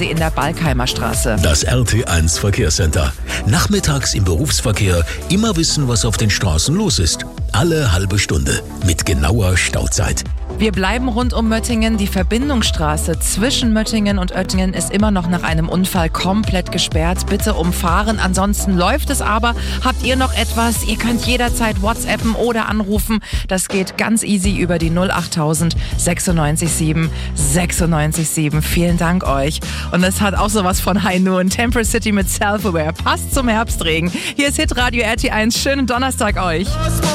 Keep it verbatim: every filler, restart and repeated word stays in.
Sie in der Balkheimer Straße. Das R T eins Verkehrscenter. Nachmittags im Berufsverkehr immer wissen, was auf den Straßen los ist. Alle halbe Stunde mit genauer Stauzeit. Wir bleiben rund um Möttingen. Die Verbindungsstraße zwischen Möttingen und Oettingen ist immer noch nach einem Unfall komplett gesperrt. Bitte umfahren, ansonsten läuft es aber. Habt ihr noch etwas? Ihr könnt jederzeit WhatsAppen oder anrufen. Das geht ganz easy über die null achttausend sechsundneunzig sieben sechsundneunzig sieben. Vielen Dank euch. Und es hat auch sowas von High Noon. Temper City mit Self-Aware. Passt zum Herbstregen. Hier ist Hitradio R T eins. Schönen Donnerstag euch.